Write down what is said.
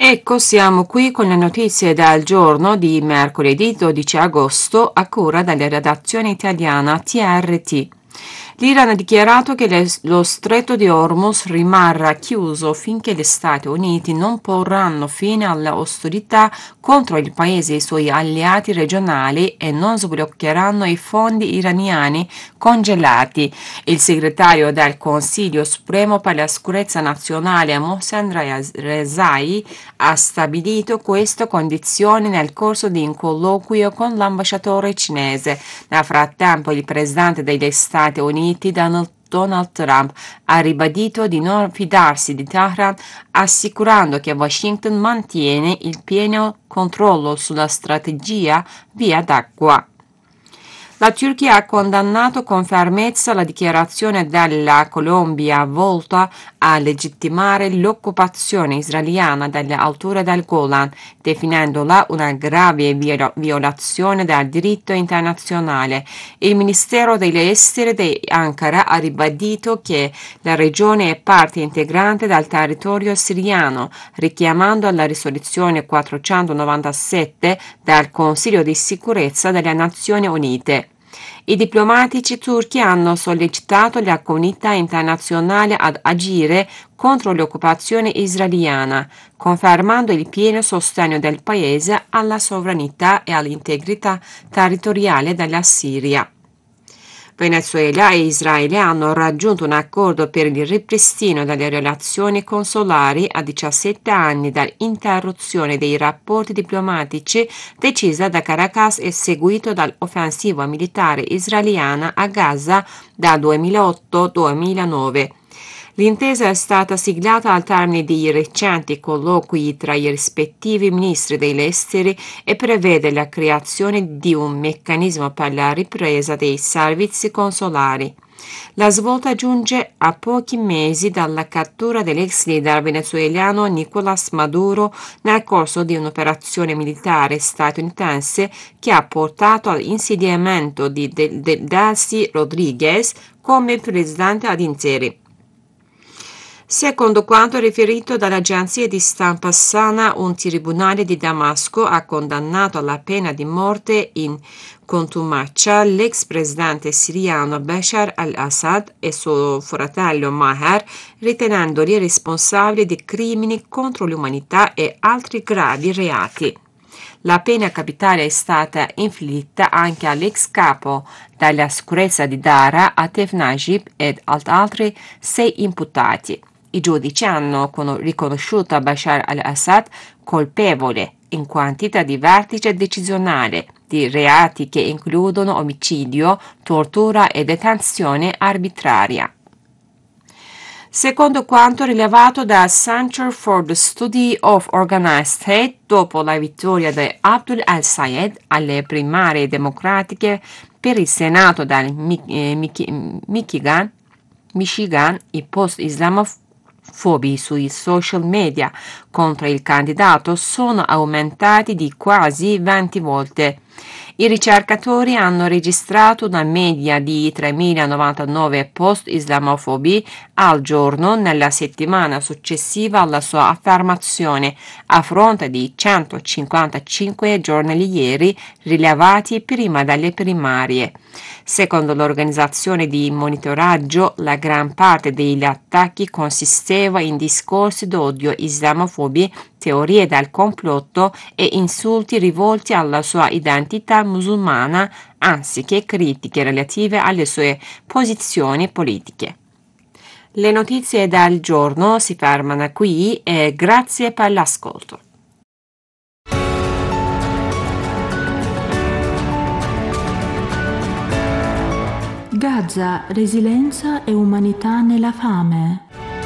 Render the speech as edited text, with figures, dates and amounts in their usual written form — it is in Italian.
Ecco, siamo qui con le notizie dal giorno di mercoledì 12 agosto a cura della redazione italiana TRT. L'Iran ha dichiarato che lo stretto di Hormuz rimarrà chiuso finché gli Stati Uniti non porranno fine alle ostilità contro il paese e i suoi alleati regionali e non sbloccheranno i fondi iraniani congelati. Il segretario del Consiglio Supremo per la Sicurezza Nazionale Mohsen Rezai ha stabilito queste condizioni nel corso di un colloquio con l'ambasciatore cinese. Nel frattempo il presidente degli Stati Uniti Donald Trump ha ribadito di non fidarsi di Teheran, assicurando che Washington mantiene il pieno controllo sulla strategia via d'acqua. La Turchia ha condannato con fermezza la dichiarazione della Colombia volta a legittimare l'occupazione israeliana delle alture del Golan, definendola una grave violazione del diritto internazionale. Il Ministero degli Esteri di Ankara ha ribadito che la regione è parte integrante del territorio siriano, richiamando la risoluzione 497 del Consiglio di sicurezza delle Nazioni Unite. I diplomatici turchi hanno sollecitato la comunità internazionale ad agire contro l'occupazione israeliana, confermando il pieno sostegno del paese alla sovranità e all'integrità territoriale della Siria. Venezuela e Israele hanno raggiunto un accordo per il ripristino delle relazioni consolari a 17 anni dall'interruzione dei rapporti diplomatici decisa da Caracas e seguito dall'offensiva militare israeliana a Gaza dal 2008-2009. L'intesa è stata siglata al termine di recenti colloqui tra i rispettivi ministri degli esteri e prevede la creazione di un meccanismo per la ripresa dei servizi consolari. La svolta giunge a pochi mesi dalla cattura dell'ex leader venezuelano Nicolás Maduro nel corso di un'operazione militare statunitense che ha portato all'insediamento di Delcy Rodríguez come presidente ad interi. Secondo quanto riferito dall'agenzia di stampa Sana, un tribunale di Damasco ha condannato alla pena di morte in contumacia l'ex presidente siriano Bashar al-Assad e suo fratello Maher, ritenendoli responsabili di crimini contro l'umanità e altri gravi reati. La pena capitale è stata inflitta anche all'ex capo della sicurezza di Dara, Atef Najib, ed ad altri 6 imputati. I giudici hanno riconosciuto Bashar al-Assad colpevole in quantità di vertice decisionale di reati che includono omicidio, tortura e detenzione arbitraria. Secondo quanto rilevato dal Center for the Study of Organized State, dopo la vittoria di Abdul al-Sayed alle primarie democratiche per il Senato del Michigan, i post-islamofobi sui social media contro il candidato sono aumentati di quasi 20 volte. I ricercatori hanno registrato una media di 3.099 post-islamofobi al giorno nella settimana successiva alla sua affermazione, a fronte di 155 giornalieri rilevati prima delle primarie. Secondo l'organizzazione di monitoraggio, la gran parte degli attacchi consisteva in discorsi d'odio islamofobi, teorie del complotto e insulti rivolti alla sua identità musulmana, anziché critiche relative alle sue posizioni politiche. Le notizie del giorno si fermano qui e grazie per l'ascolto. Gaza, resilienza e umanità nella fame.